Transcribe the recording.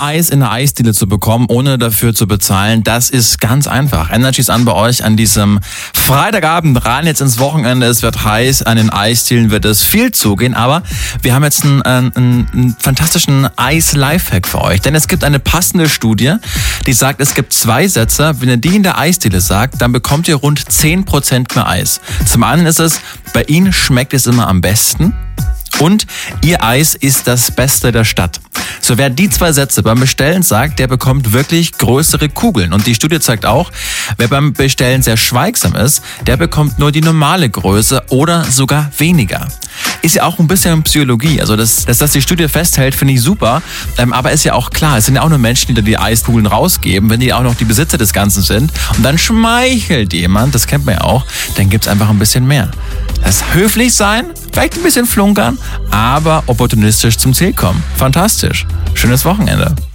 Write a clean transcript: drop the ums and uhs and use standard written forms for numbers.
Mehr Eis in der Eisdiele zu bekommen, ohne dafür zu bezahlen, das ist ganz einfach. Energy ist an bei euch an diesem Freitagabend rein jetzt ins Wochenende. Es wird heiß, an den Eisdielen wird es viel zugehen, aber wir haben jetzt einen fantastischen Eis-Lifehack für euch. Denn es gibt eine passende Studie, die sagt, es gibt 2 Sätze, wenn ihr die in der Eisdiele sagt, dann bekommt ihr rund 10% mehr Eis. Zum einen ist es, bei Ihnen schmeckt es immer am besten. Und Ihr Eis ist das Beste der Stadt. So, wer die 2 Sätze beim Bestellen sagt, der bekommt wirklich größere Kugeln. Und die Studie zeigt auch, wer beim Bestellen sehr schweigsam ist, der bekommt nur die normale Größe oder sogar weniger. Ist ja auch ein bisschen Psychologie. Also, dass das die Studie festhält, finde ich super. Aber ist ja auch klar, es sind ja auch nur Menschen, die da die Eiskugeln rausgeben, wenn die auch noch die Besitzer des Ganzen sind. Und dann schmeichelt jemand, das kennt man ja auch, dann gibt's einfach ein bisschen mehr. Das höflich sein, vielleicht ein bisschen flunkern, aber opportunistisch zum Ziel kommen. Fantastisch. Schönes Wochenende.